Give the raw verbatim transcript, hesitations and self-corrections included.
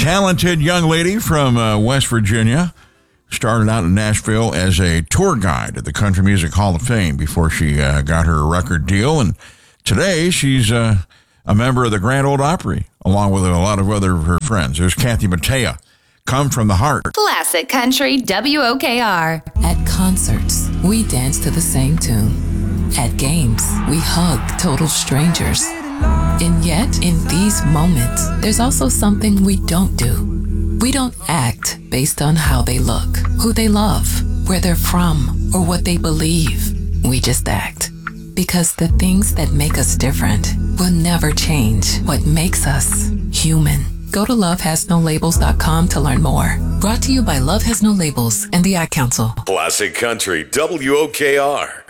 talented young lady from uh, West Virginia. Started out in Nashville as a tour guide at the Country Music Hall of Fame before she uh, got her record deal. And today she's uh, a member of the Grand Ole Opry, along with a lot of other of her friends. There's Kathy Mattea, Come From the Heart. Classic Country W O K R. At concerts, we dance to the same tune. At games, we hug total strangers. And yet, in these moments, there's also something we don't do. We don't act based on how they look, who they love, where they're from, or what they believe. We just act. Because the things that make us different will never change what makes us human. Go to love has no labels dot com to learn more. Brought to you by Love Has No Labels and the Ad Council. Classic Country W O K R.